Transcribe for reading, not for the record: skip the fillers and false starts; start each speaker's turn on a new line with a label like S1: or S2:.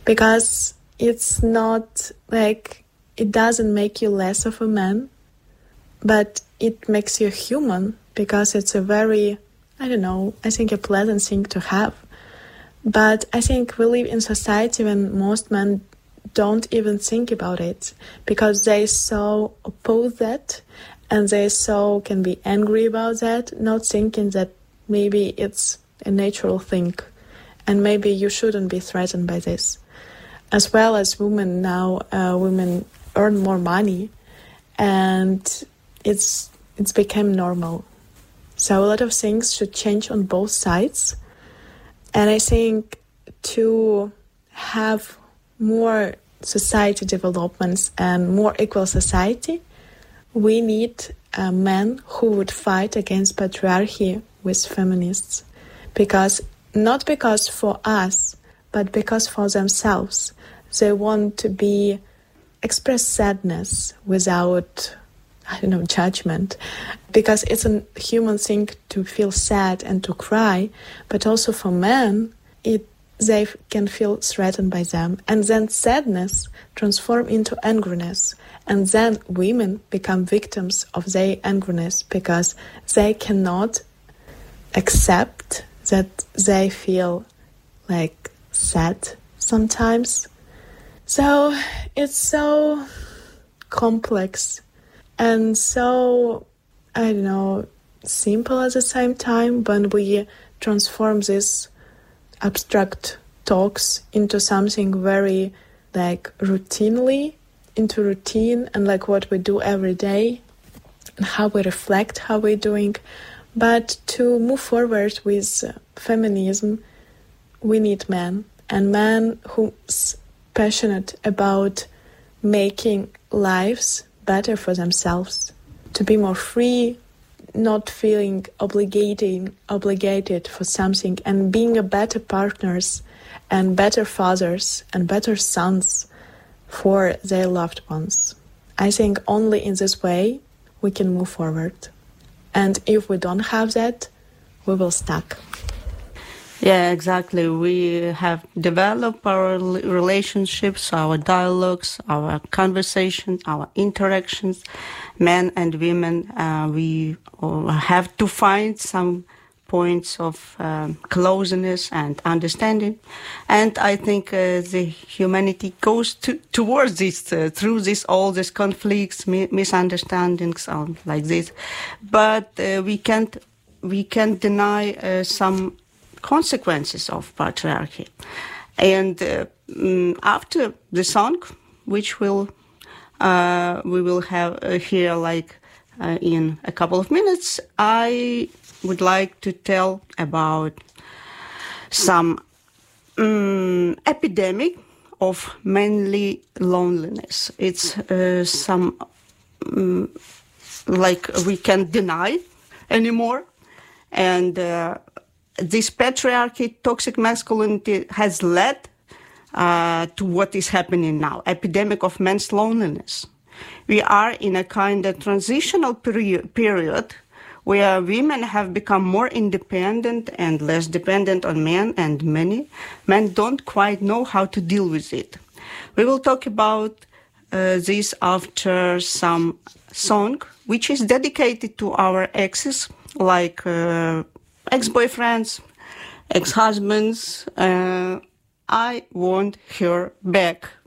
S1: because it's not like, it doesn't make you less of a man, but it makes you human, because it's a very, I don't know, I think a pleasant thing to have. But I think we live in society when most men don't even think about it, because they so oppose that, and they so can be angry about that, not thinking that maybe it's a natural thing, and maybe you shouldn't be threatened by this. As well as women now, women earn more money, and it's become normal. So a lot of things should change on both sides. And I think to have more society developments and more equal society, we need men who would fight against patriarchy with feminists. Not because for us, but because for themselves. They want to express sadness without, judgment. Because it's a human thing to feel sad and to cry, but also for men, they can feel threatened by them. And then sadness transforms into angriness. And then women become victims of their angriness, because they cannot accept that they feel like sad sometimes. So it's so complex and so, simple at the same time when we transform these abstract talks into something very routinely, into routine and what we do every day and how we reflect how we're doing. But to move forward with feminism, we need men, and men who's passionate about making lives better for themselves, to be more free, not feeling obligated for something, and being a better partners and better fathers and better sons for their loved ones. I think only in this way we can move forward. And if we don't have that, we will stuck.
S2: Yeah, exactly. We have developed our relationships, our dialogues, our conversation, our interactions, men and women. We have to find some points of closeness and understanding. And I think the humanity goes towards this, through all these conflicts, misunderstandings, like this. But we can't deny some consequences of patriarchy. And after the song, which we will have here in a couple of minutes, I would like to tell about some epidemic of manly loneliness. It's some we can't deny anymore, and this patriarchy, toxic masculinity, has led to what is happening now, epidemic of men's loneliness. We are in a kind of transitional period where women have become more independent and less dependent on men, and many men don't quite know how to deal with it. We will talk about this after some song, which is dedicated to our exes, like ex-boyfriends, ex-husbands. I want her back.